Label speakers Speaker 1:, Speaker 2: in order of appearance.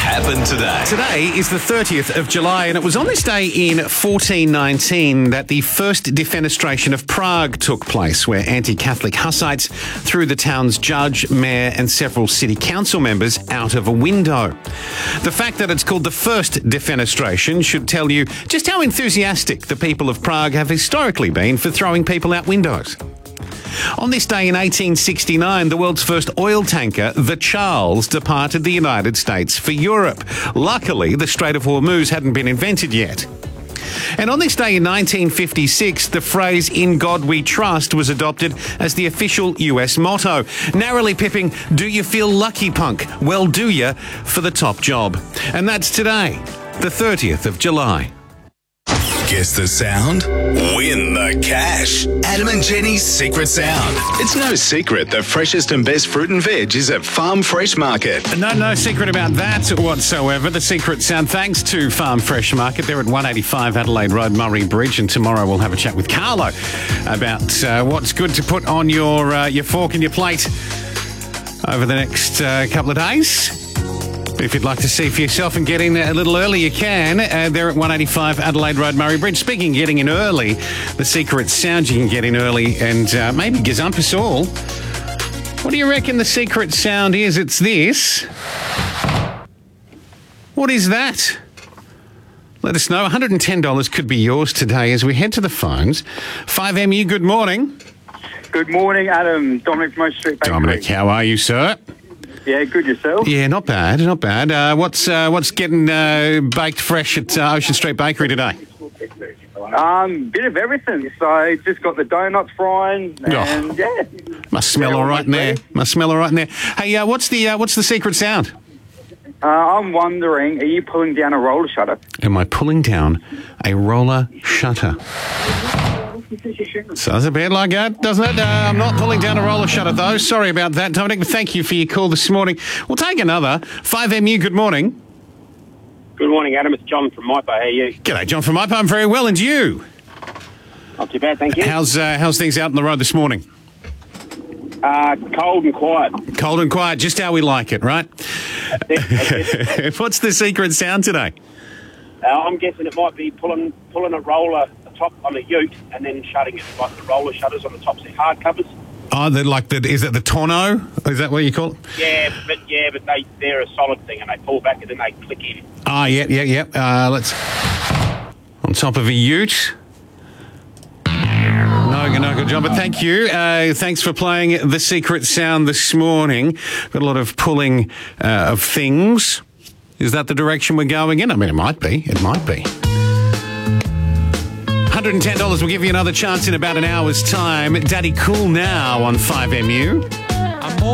Speaker 1: happened today.
Speaker 2: Today is the 30th of July, and it was on this day in 1419 that the first defenestration of Prague took place, where anti-Catholic Hussites threw the town's judge, mayor and several city council members out of a window. The fact that it's called the first defenestration should tell you just how enthusiastic the people of Prague have historically been for throwing people out windows. On this day in 1869, the world's first oil tanker, the Charles, departed the United States for Europe. Luckily, the Strait of Hormuz hadn't been invented yet. And on this day in 1956, the phrase "In God We Trust" was adopted as the official US motto, narrowly pipping "Do you feel lucky, punk? Well, do ya?" for the top job. And that's today, the 30th of July.
Speaker 1: Guess the sound? Win the cash. Adam and Jenny's Secret Sound. It's no secret the freshest and best fruit and veg is at Farm Fresh Market.
Speaker 2: No secret about that whatsoever. The secret sound, thanks to Farm Fresh Market. They're at 185 Adelaide Road, Murray Bridge, and tomorrow we'll have a chat with Carlo about what's good to put on your fork and your plate over the next couple of days. If you'd like to see for yourself and get in a little early, you can. They're at 185 Adelaide Road, Murray Bridge. Speaking of getting in early, the secret sound, you can get in early and maybe gazump us all. What do you reckon the secret sound is? It's this. What is that? Let us know. $110 could be yours today as we head to the phones. 5MU, good morning.
Speaker 3: Good morning, Adam. Dominic from Ocean Street Bakery.
Speaker 2: Dominic, how are you, sir?
Speaker 3: Yeah, good yourself?
Speaker 2: Yeah, not bad. What's getting baked fresh at Ocean Street Bakery today?
Speaker 3: Bit of everything. So just got the donuts frying, and yeah.
Speaker 2: Must smell all right in there. Hey, what's the secret sound?
Speaker 3: I'm wondering, are you pulling down a roller shutter?
Speaker 2: Am I pulling down a roller shutter? Sounds a bit like that, doesn't it? I'm not pulling down a roller shutter, though. Sorry about that, Dominic, but thank you for your call this morning. We'll take another. 5MU, good morning.
Speaker 4: Good morning, Adam. It's John from Maipo. How are you?
Speaker 2: G'day, John from Maipo. I'm very well, and you?
Speaker 4: Not too bad, thank you.
Speaker 2: How's things out on the road this morning?
Speaker 4: Cold and quiet.
Speaker 2: Cold and quiet, just how we like it, right?
Speaker 4: That's it.
Speaker 2: What's the secret sound today?
Speaker 4: I'm guessing it might be pulling a roller top on a ute and then shutting it, like the roller shutters on the tops of hard covers.
Speaker 2: Oh, is it the tonneau? Is that what you call it?
Speaker 4: Yeah, but they're a solid thing and they pull back and then they click in.
Speaker 2: Ah, yeah. Let's on top of a ute. No, good job. But thank you. Thanks for playing the secret sound this morning. Got a lot of pulling of things. Is that the direction we're going in? I mean, it might be. $110 will give you another chance in about an hour's time. Daddy Cool now on 5MU.